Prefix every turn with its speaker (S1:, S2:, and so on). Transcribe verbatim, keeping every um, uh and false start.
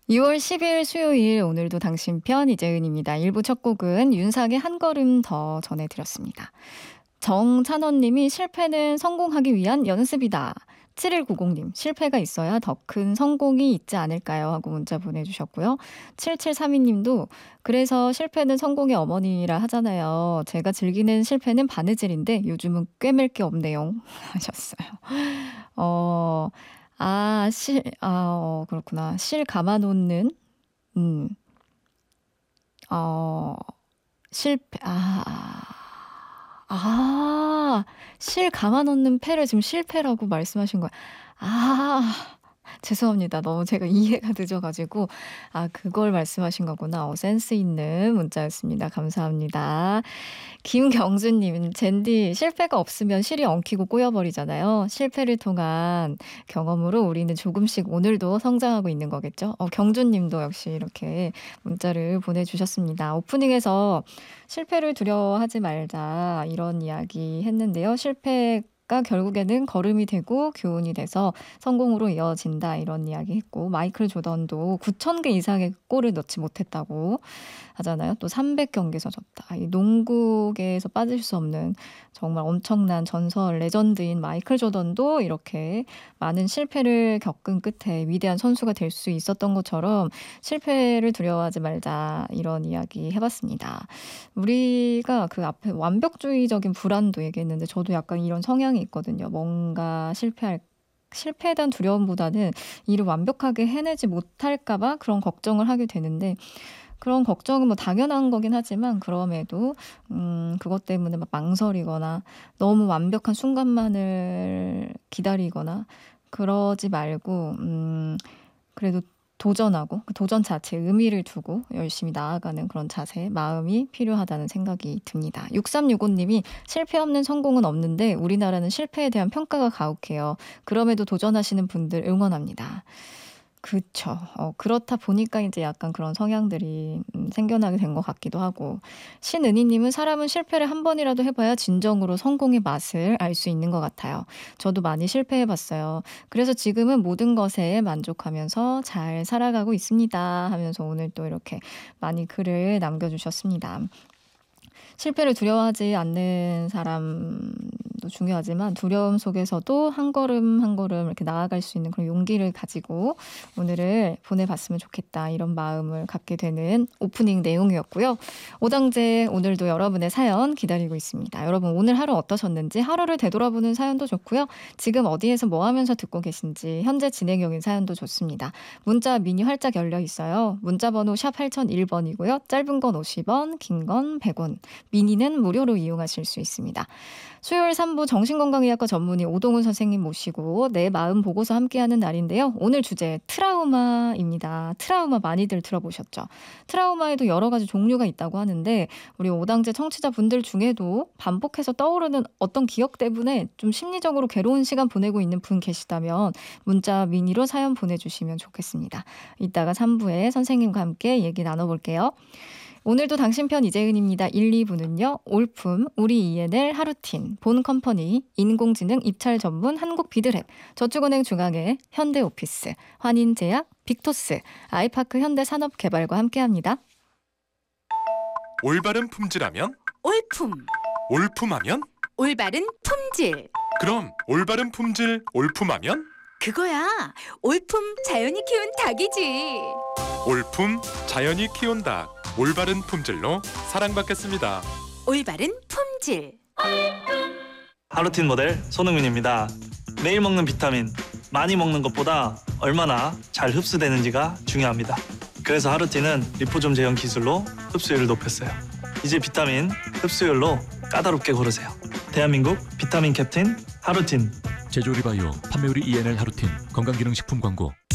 S1: 이월 십일 수요일 오늘도 당신 편 이재은입니다. 일 부 첫 곡은 윤상의 한 걸음 더 전해드렸습니다. 정찬원 님이 실패는 성공하기 위한 연습이다. 칠일구공 님 실패가 있어야 더 큰 성공이 있지 않을까요? 하고 문자 보내주셨고요. 칠칠삼이 님도 그래서 실패는 성공의 어머니라 하잖아요. 제가 즐기는 실패는 바느질인데 요즘은 꿰맬 게 없네요. 하셨어요. 어... 아, 실, 아, 어, 그렇구나. 실 감아놓는, 음, 어, 실패, 아, 아, 실 감아놓는 패를 지금 실패라고 말씀하신 거예요. 아, 죄송합니다. 너무 제가 이해가 늦어가지고 아 그걸 말씀하신 거구나. 어, 센스 있는 문자였습니다. 감사합니다. 김경수님, 젠디 실패가 없으면 실이 엉키고 꼬여버리잖아요. 실패를 통한 경험으로 우리는 조금씩 오늘도 성장하고 있는 거겠죠. 어, 경주님도 역시 이렇게 문자를 보내주셨습니다. 오프닝에서 실패를 두려워하지 말자 이런 이야기 했는데요. 실패 가 결국에는 걸음이 되고 교훈이 돼서 성공으로 이어진다 이런 이야기 했고 마이클 조던도 구천 개 이상의 골을 넣지 못했다고 하잖아요. 또 삼백 경기에서 졌다. 이 농구계에서 빠질 수 없는 정말 엄청난 전설 레전드인 마이클 조던도 이렇게 많은 실패를 겪은 끝에 위대한 선수가 될 수 있었던 것처럼 실패를 두려워하지 말자 이런 이야기 해봤습니다. 우리가 그 앞에 완벽주의적인 불안도 얘기했는데 저도 약간 이런 성향이 있거든요. 뭔가 실패할 실패에 대한 두려움보다는 일을 완벽하게 해내지 못할까 봐 그런 걱정을 하게 되는데 그런 걱정은 뭐 당연한 거긴 하지만 그럼에도 음 그것 때문에 막 망설이거나 너무 완벽한 순간만을 기다리거나 그러지 말고 음 그래도 도전하고 그 도전 자체에 의미를 두고 열심히 나아가는 그런 자세, 마음이 필요하다는 생각이 듭니다. 육삼육오 님이 실패 없는 성공은 없는데 우리나라는 실패에 대한 평가가 가혹해요. 그럼에도 도전하시는 분들 응원합니다. 그쵸. 어, 그렇다 보니까 이제 약간 그런 성향들이 음, 생겨나게 된 것 같기도 하고. 신은희님은 사람은 실패를 한 번이라도 해봐야 진정으로 성공의 맛을 알 수 있는 것 같아요. 저도 많이 실패해봤어요. 그래서 지금은 모든 것에 만족하면서 잘 살아가고 있습니다. 하면서 오늘 또 이렇게 많이 글을 남겨주셨습니다. 실패를 두려워하지 않는 사람도 중요하지만 두려움 속에서도 한 걸음 한 걸음 이렇게 나아갈 수 있는 그런 용기를 가지고 오늘을 보내봤으면 좋겠다 이런 마음을 갖게 되는 오프닝 내용이었고요. 오당제 오늘도 여러분의 사연 기다리고 있습니다. 여러분 오늘 하루 어떠셨는지 하루를 되돌아보는 사연도 좋고요. 지금 어디에서 뭐 하면서 듣고 계신지 현재 진행형인 사연도 좋습니다. 문자 미니 활짝 열려 있어요. 문자번호 샵 팔공공일 번이고요. 짧은 건 오십 원, 긴 건 백 원. 미니는 무료로 이용하실 수 있습니다. 수요일 삼 부 정신건강의학과 전문의 오동훈 선생님 모시고 내 마음 보고서 함께하는 날인데요. 오늘 주제 트라우마입니다. 트라우마 많이들 들어보셨죠? 트라우마에도 여러 가지 종류가 있다고 하는데 우리 오당제 청취자분들 중에도 반복해서 떠오르는 어떤 기억 때문에 좀 심리적으로 괴로운 시간 보내고 있는 분 계시다면 문자 미니로 사연 보내주시면 좋겠습니다. 이따가 삼 부에 선생님과 함께 얘기 나눠볼게요. 오늘도 당신 편 이재은입니다. 일, 이 부는요. 올품, 우리 이엔엘 하루틴, 본컴퍼니, 인공지능 입찰 전문 한국 비드랩, 저축은행 중앙회, 현대오피스, 환인제약, 빅토스, 아이파크 현대산업개발과 함께합니다.
S2: 올바른 품질하면?
S3: 올품.
S2: 올품하면?
S3: 올바른 품질.
S2: 그럼 올바른 품질 올품하면?
S3: 그거야. 올품 자연이 키운 닭이지.
S2: 올품 자연이 키운 닭. 올바른 품질로 사랑받겠습니다.
S3: 올바른 품질.
S4: 하루틴 모델 손흥민입니다. 매일 먹는 비타민, 많이 먹는 것보다 얼마나 잘 흡수되는지가 중요합니다. 그래서 하루틴은 리포좀 제형 기술로 흡수율을 높였어요. 이제 비타민 흡수율로 까다롭게 고르세요. 대한민국 비타민 캡틴 하루틴.
S5: 제조리바이오 판매우리 이엔엘 하루틴 건강기능식품 광고.